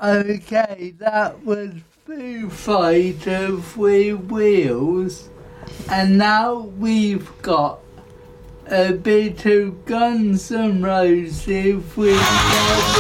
Okay, that was Foo Fighters with Wheels, and now we've got a bit of Guns N' Roses with